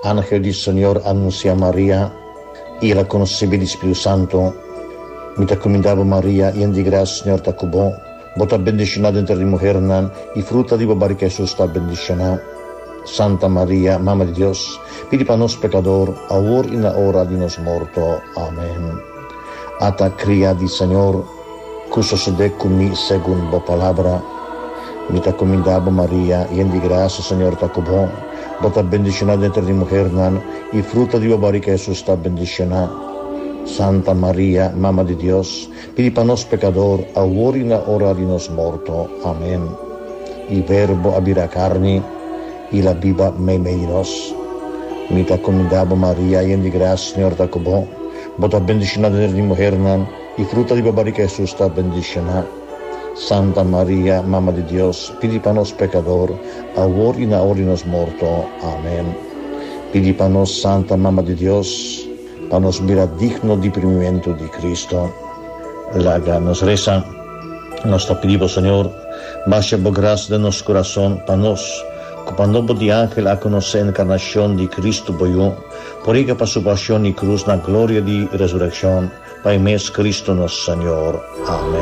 Ángel del Señor anuncia a María y la concebida del Espíritu Santo. Mi te encomendaba María, llena de gracia, Señor te cubó. Vos te bendicionada entre las mujeres, y fruto de tu barriga Jesús está bendicionado. Santa María, Mamma de Dios, pide para nosotros pecadores, ahora y en la hora de nuestra muerte. Amén. Ata cría del Señor, que sucede conmigo según tu palabra. Mi te encomendaba María, llena de gracia, Señor te cubó. Vos te bendicionada entre las mujeres, y fruto de tu barriga Jesús está bendicionado. Santa María, Mamma de Dios, pide para nosotros pecadores, ahora y en la hora de nuestra muerte. Amén. El Verbo abrirá carne y la viva menos. Mi te encomendaba María, llena de gracia, Señor te cubó. Vos te bendicionada entre las mujeres, y fruto de tu barriga Jesús está bendicionado. Santa María, Mamma de Dios, pide para nosotros pecadores, ahora y en la hora de nuestra muerte. Amén. Pide para nosotros, Santa Mamma de Dios, para nos mirar digno de primimiento de Cristo. La nos reza, nos te pedimos, Señor, baja por gracia de nuestro corazón, para nos, como nombre de ángel, a conocer la encarnación de Cristo, por ella para su pasión y cruz, la gloria de resurrección, para mes Cristo nuestro Señor. Amén.